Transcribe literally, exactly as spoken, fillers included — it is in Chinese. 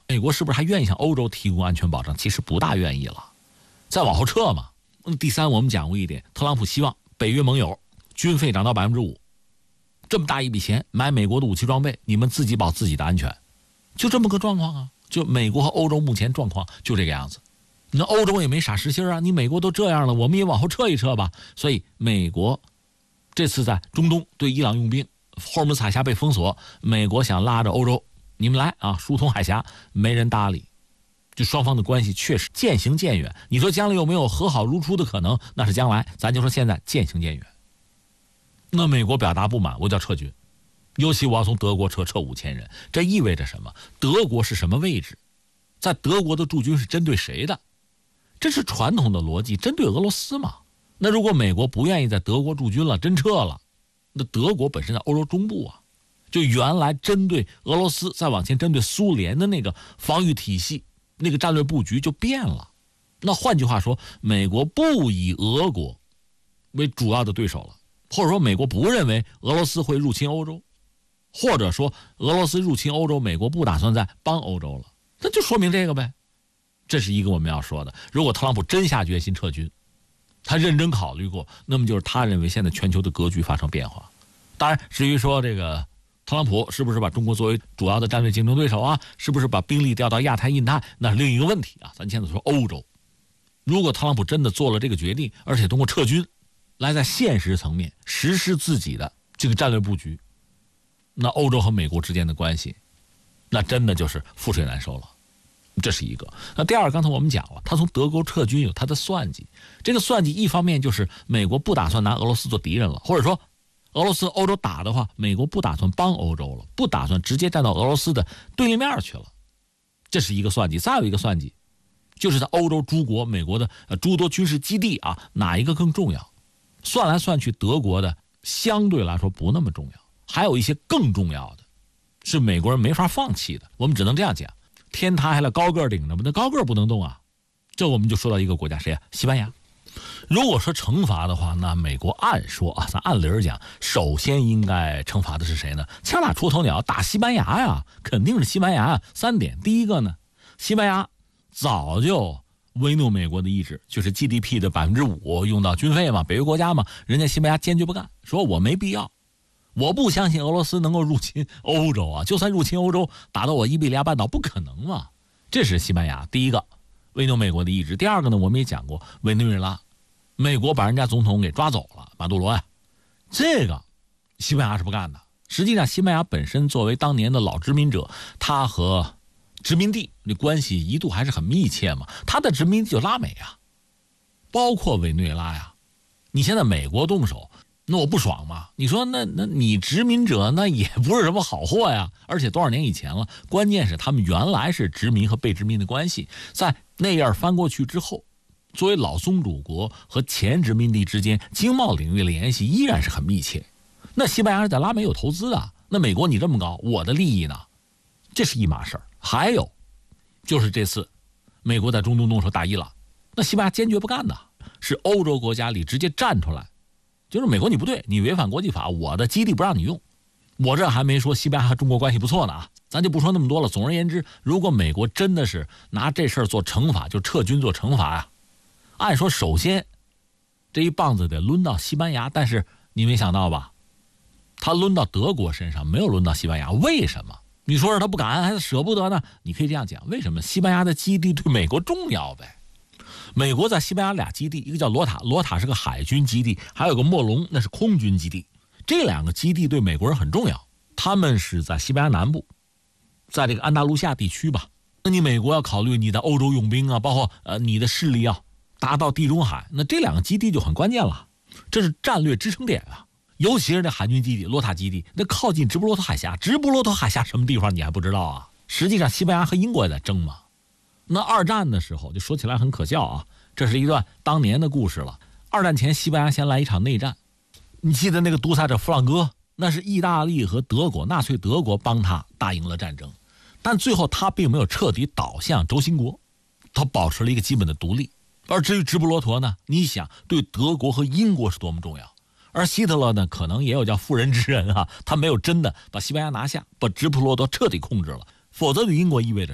美国是不是还愿意向欧洲提供安全保障？其实不大愿意了，再往后撤嘛。第三，我们讲过一点，特朗普希望北约盟友军费涨到百分之五，这么大一笔钱买美国的武器装备，你们自己保自己的安全，就这么个状况啊。就美国和欧洲目前状况就这个样子。那欧洲也没傻实心啊，你美国都这样了，我们也往后撤一撤吧。所以美国这次在中东对伊朗用兵，霍尔木兹海峡被封锁，美国想拉着欧洲，你们来啊，疏通海峡，没人搭理。就双方的关系确实渐行渐远。你说将来有没有和好如初的可能？那是将来，咱就说现在渐行渐远。那美国表达不满，我就要撤军，尤其我要从德国撤撤五千人，这意味着什么？德国是什么位置？在德国的驻军是针对谁的？这是传统的逻辑，针对俄罗斯嘛。那如果美国不愿意在德国驻军了，真撤了，那德国本身在欧洲中部啊，就原来针对俄罗斯再往前针对苏联的那个防御体系，那个战略布局就变了。那换句话说，美国不以俄国为主要的对手了，或者说美国不认为俄罗斯会入侵欧洲，或者说俄罗斯入侵欧洲，美国不打算再帮欧洲了，那就说明这个呗。这是一个我们要说的。如果特朗普真下决心撤军，他认真考虑过，那么就是他认为现在全球的格局发生变化。当然，至于说这个特朗普是不是把中国作为主要的战略竞争对手啊，是不是把兵力调到亚太印太，那是另一个问题啊。咱现在说欧洲，如果特朗普真的做了这个决定，而且通过撤军来在现实层面实施自己的这个战略布局，那欧洲和美国之间的关系，那真的就是覆水难收了。这是一个。那第二，刚才我们讲了，他从德国撤军有他的算计。这个算计一方面就是美国不打算拿俄罗斯做敌人了，或者说俄罗斯欧洲打的话，美国不打算帮欧洲了，不打算直接站到俄罗斯的对立面去了，这是一个算计。再有一个算计，就是在欧洲诸国美国的呃诸多军事基地啊，哪一个更重要？算来算去，德国的相对来说不那么重要，还有一些更重要的是美国人没法放弃的。我们只能这样讲，天塌下来高个顶着嘛，那高个不能动啊。这我们就说到一个国家，谁啊？西班牙。如果说惩罚的话，那美国按说啊，咱按理儿讲，首先应该惩罚的是谁呢？枪打出头鸟，打西班牙呀，肯定是西班牙。三点，第一个呢，西班牙早就违拗美国的意志，就是 G D P 的百分之五用到军费嘛，北约国家嘛，人家西班牙坚决不干，说我没必要。我不相信俄罗斯能够入侵欧洲啊！就算入侵欧洲，打到我伊比利亚半岛不可能嘛。这是西班牙第一个违拗美国的意志。第二个呢，我们也讲过，委内瑞拉，美国把人家总统给抓走了，马杜罗呀，这个西班牙是不干的。实际上，西班牙本身作为当年的老殖民者，他和殖民地的关系一度还是很密切嘛。他的殖民地就拉美啊，包括委内瑞拉呀。你现在美国动手，那我不爽嘛？你说那那你殖民者那也不是什么好货呀，而且多少年以前了，关键是他们原来是殖民和被殖民的关系，在那页翻过去之后，作为老宗主国和前殖民地之间经贸领域的联系依然是很密切。那西班牙是在拉美有投资啊，那美国你这么搞，我的利益呢？这是一码事儿。还有就是这次美国在中东动手打伊朗，那西班牙坚决不干的，是欧洲国家里直接站出来，就是美国你不对，你违反国际法，我的基地不让你用。我这还没说西班牙和中国关系不错呢啊，咱就不说那么多了。总而言之，如果美国真的是拿这事儿做惩罚，就撤军做惩罚呀，按说首先这一棒子得抡到西班牙，但是你没想到吧，他抡到德国身上，没有抡到西班牙。为什么？你说是他不敢还是舍不得呢？你可以这样讲，为什么？西班牙的基地对美国重要呗。美国在西班牙俩基地，一个叫罗塔，罗塔是个海军基地，还有个莫龙，那是空军基地。这两个基地对美国人很重要，他们是在西班牙南部，在这个安达卢西亚地区吧。那你美国要考虑你在欧洲用兵啊，包括呃你的势力要达到地中海，那这两个基地就很关键了，这是战略支撑点啊。尤其是这海军基地罗塔基地，那靠近直布罗陀海峡，直布罗陀海峡什么地方你还不知道啊？实际上西班牙和英国也在争嘛。那二战的时候就说起来很可笑啊，这是一段当年的故事了。二战前西班牙先来一场内战，你记得那个独裁者弗朗哥，那是意大利和德国纳粹德国帮他打赢了战争，但最后他并没有彻底倒向轴心国，他保持了一个基本的独立。而至于直布罗陀呢，你想对德国和英国是多么重要。而希特勒呢，可能也有叫妇人之仁啊，他没有真的把西班牙拿下，把直布罗陀彻底控制了，否则对英国意味着